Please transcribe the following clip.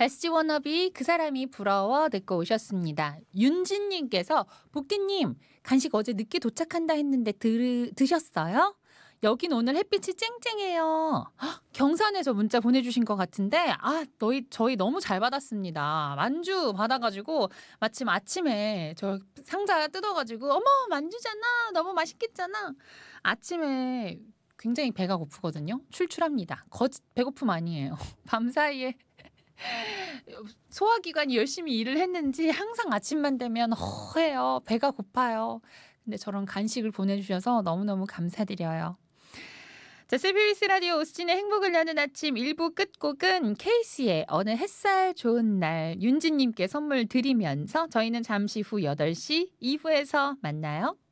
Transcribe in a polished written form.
SG 워너비 그 사람이 부러워 듣고 오셨습니다. 윤진님께서 복디님 간식 어제 늦게 도착한다 했는데 드셨어요? 여긴 오늘 햇빛이 쨍쨍해요. 헉, 경산에서 문자 보내주신 것 같은데 저희 너무 잘 받았습니다. 만주 받아가지고 마침 아침에 저 상자 뜯어가지고 어머 만주잖아 너무 맛있겠잖아. 아침에 굉장히 배가 고프거든요. 출출합니다. 배고픔 아니에요. 밤사이에 소화기관이 열심히 일을 했는지 항상 아침만 되면 허해요. 배가 고파요. 근데 저런 간식을 보내주셔서 너무너무 감사드려요. 자, CBS 라디오 오스틴의 행복을 여는 아침 1부 끝곡은 케이스의 어느 햇살 좋은 날 윤진님께 선물 드리면서 저희는 잠시 후 8시 2부에서 만나요.